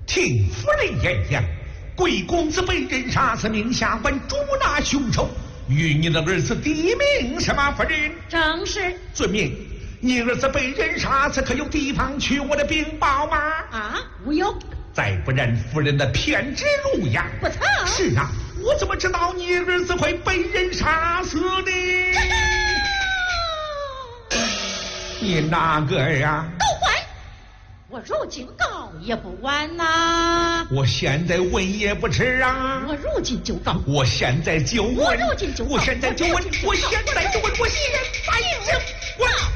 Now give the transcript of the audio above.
听夫人言讲，贵公子被人杀死，命下官捉拿凶手，与你的儿子抵命是吗？夫人， 正是。 遵命。你儿子被人杀死，可有地方去我的禀报吗？ 啊，无有。再不然，夫人的偏执路呀！ 不曾。 是啊，我怎么知道你儿子会被人杀死呢？你哪个呀？ 都怪我入京告也不晚呐！ 我现在问也不迟啊！ 我入京就告， 我现在就问， 我入京就告， 我现在就问，我现在就问，我现在就问。